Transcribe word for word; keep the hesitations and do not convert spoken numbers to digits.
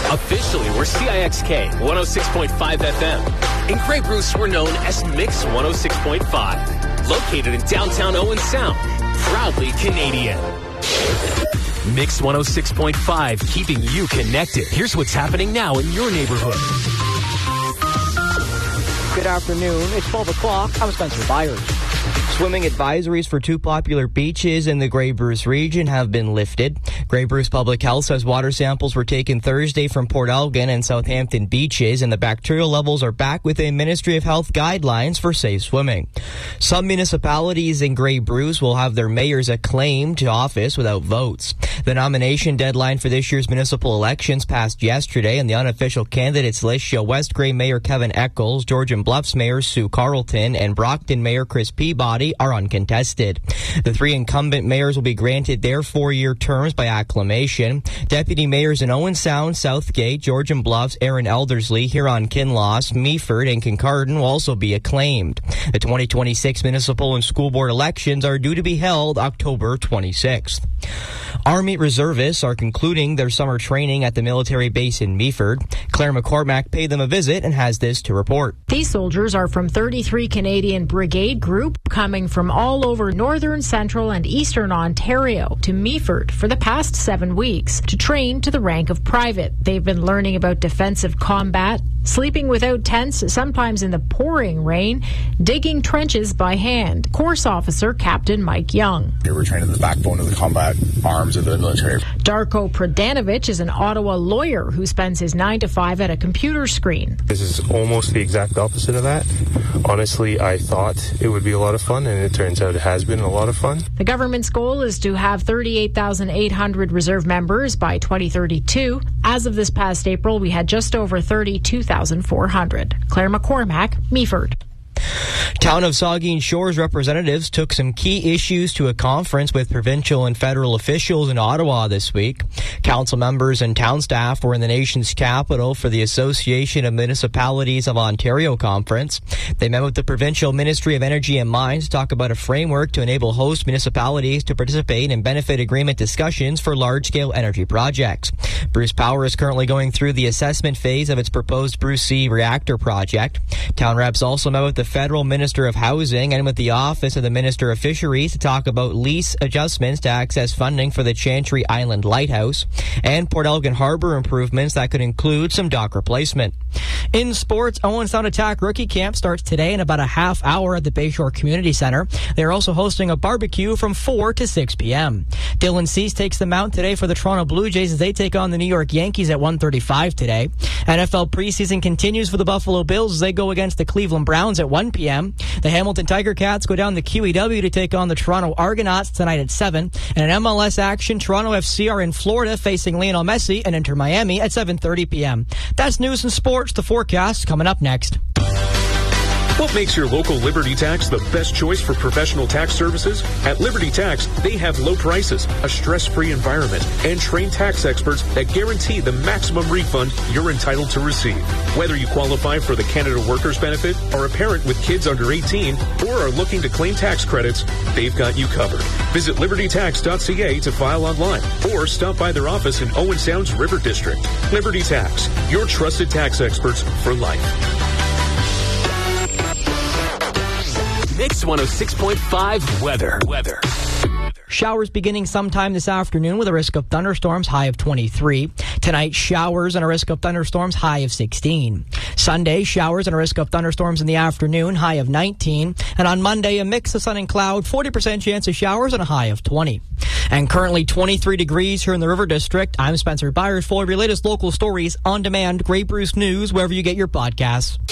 Officially, we're C I X K one oh six point five F M. In Grey Bruce, we're known as Mix one oh six point five. Located in downtown Owen Sound. Proudly Canadian. Mix one oh six point five, keeping you connected. Here's what's happening now in your neighborhood. Good afternoon. It's twelve o'clock. I'm Spencer Byers. Swimming advisories for two popular beaches in the Grey Bruce region have been lifted. Grey Bruce Public Health says water samples were taken Thursday from Port Elgin and Southampton beaches, and the bacterial levels are back within Ministry of Health guidelines for safe swimming. Some municipalities in Grey Bruce will have their mayors acclaimed to office without votes. The nomination deadline for this year's municipal elections passed yesterday, and the unofficial candidates list show West Grey Mayor Kevin Eccles, Georgian Bluffs Mayor Sue Carlton, and Brockton Mayor Chris Peabody are uncontested. The three incumbent mayors will be granted their four-year terms by acclamation. Deputy mayors in Owen Sound, Southgate, Georgian Bluffs, Aaron Eldersley, Huron-Kinloss, Meaford, and Kincardine will also be acclaimed. The twenty twenty-six municipal and school board elections are due to be held October twenty-sixth. Army reservists are concluding their summer training at the military base in Meaford. Claire McCormack paid them a visit and has this to report. These soldiers are from thirty-three Canadian Brigade Group, coming from all over northern, central, and eastern Ontario to Meaford for the past seven weeks to train to the rank of private. They've been learning about defensive combat, sleeping without tents, sometimes in the pouring rain, digging trenches by hand. Course Officer Captain Mike Young. We're training the backbone of the combat arms of the military. Darko Pradanovic is an Ottawa lawyer who spends his nine to five at a computer screen. This is almost the exact opposite of that. Honestly, I thought it would be a lot of fun, and it turns out it has been a lot of fun. The government's goal is to have thirty-eight thousand eight hundred reserve members by twenty thirty-two. As of this past April, we had just over thirty-two thousand four hundred. Claire McCormack, Meaford. Town of Saugeen Shores representatives took some key issues to a conference with provincial and federal officials in Ottawa this week. Council members and town staff were in the nation's capital for the Association of Municipalities of Ontario conference. They met with the Provincial Ministry of Energy and Mines to talk about a framework to enable host municipalities to participate in benefit agreement discussions for large-scale energy projects. Bruce Power is currently going through the assessment phase of its proposed Bruce C reactor project. Town reps also met with the Federal Minister of Housing and with the Office of the Minister of Fisheries to talk about lease adjustments to access funding for the Chantry Island Lighthouse and Port Elgin Harbour improvements that could include some dock replacement. In sports, Owen Sound Attack Rookie Camp starts today in about a half hour at the Bayshore Community Centre. They're also hosting a barbecue from four to six p.m. Dylan Cease takes the mount today for the Toronto Blue Jays as they take on the New York Yankees at one thirty-five today. N F L preseason continues for the Buffalo Bills as they go against the Cleveland Browns at one p.m. The Hamilton Tiger Cats go down the Q E W to take on the Toronto Argonauts tonight at seven. And in M L S action, Toronto F C are in Florida facing Lionel Messi and Inter Miami at seven thirty p.m. That's news and sports. The forecast coming up next. What makes your local Liberty Tax the best choice for professional tax services? At Liberty Tax, they have low prices, a stress-free environment, and trained tax experts that guarantee the maximum refund you're entitled to receive. Whether you qualify for the Canada Workers Benefit, are a parent with kids under eighteen, or are looking to claim tax credits, they've got you covered. Visit liberty tax dot c a to file online, or stop by their office in Owen Sound's River District. Liberty Tax, your trusted tax experts for life. Mix one oh six point five weather. Weather. Showers beginning sometime this afternoon with a risk of thunderstorms, high of twenty-three. Tonight, showers and a risk of thunderstorms, high of sixteen. Sunday, showers and a risk of thunderstorms in the afternoon, high of nineteen. And on Monday, a mix of sun and cloud, forty percent chance of showers and a high of twenty. And currently twenty-three degrees here in the River District. I'm Spencer Byers for your latest local stories on demand. Grey Bruce News, wherever you get your podcasts.